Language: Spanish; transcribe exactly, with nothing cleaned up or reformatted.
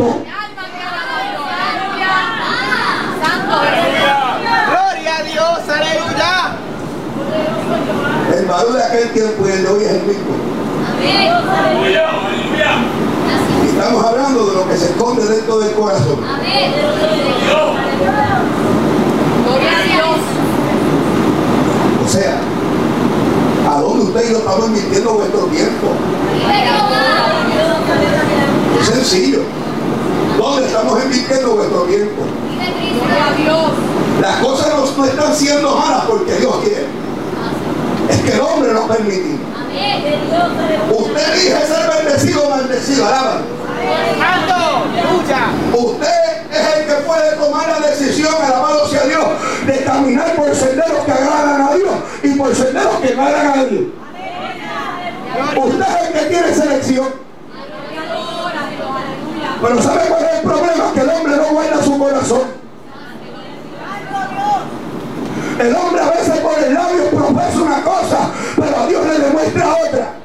Cristo. Gloria a Dios, aleluya. El varón de aquel tiempo y el de hoy es el mismo. Y estamos hablando de lo que se esconde dentro del corazón. Gloria a Dios. O sea, ¿a dónde usted y yo estamos invirtiendo vuestro tiempo? Es sencillo. ¿Dónde estamos invirtiendo vuestro tiempo? Gloria a Dios. Las cosas no, no están siendo malas porque Dios quiere. Es que el hombre no permite. Usted elige ser bendecido o maldecido. Alaba. Santo, aleluya. Usted es el que puede tomar la decisión, alabado sea Dios, de caminar por senderos que agradan a Dios y por senderos que agradan a Dios. Usted es el que tiene selección. Pero ¿sabe cuál es el problema? Que el hombre no guarda su corazón. El hombre a veces por el labio profesa una cosa, pero a Dios le demuestra otra.